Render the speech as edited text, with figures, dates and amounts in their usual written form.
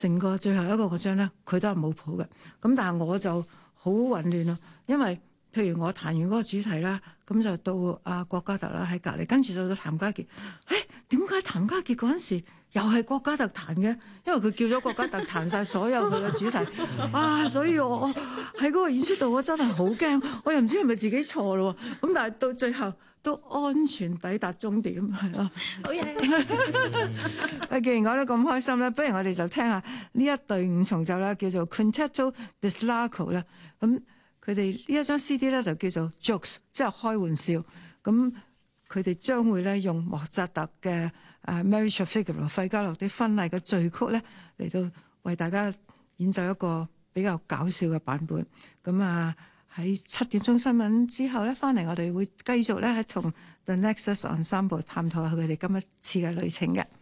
成個最後一個嗰張咧，佢都係冇譜嘅。咁但係我就好混亂咯，因為譬如我彈完嗰個主題啦，咁就到阿郭嘉特啦喺隔離，跟住就到譚家傑。點解譚家傑嗰陣時又係郭嘉特彈嘅？因為佢叫咗郭嘉特彈晒所有佢嘅主題所以我喺嗰個演出度我真係好驚，我又唔知係咪自己錯咯。咁但係到最後都安全抵達終點，係咯。 好嘢！ 既然講得咁開心咧，不如我哋就聽下呢一隊五重奏啦，叫做 Quintetto Bislacco 啦。咁佢哋呢一張 CD 咧就叫做 Jokes， 即係開玩笑。咁佢哋將會咧用莫扎特嘅Marriage of Figaro 費加羅的婚禮嘅序曲咧嚟到為大家演奏一個比較搞笑嘅版本。咁喺7點鐘新聞之後咧，翻嚟我哋會繼續咧係同 The Nexus Ensemble 探討下佢哋今一次嘅旅程嘅。